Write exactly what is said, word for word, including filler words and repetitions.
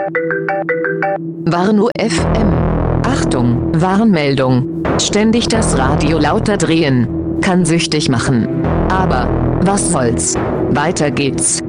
Warnow F M. Achtung, Warnmeldung. Ständig das Radio lauter drehen. Kann süchtig machen. Aber, was soll's? Weiter geht's.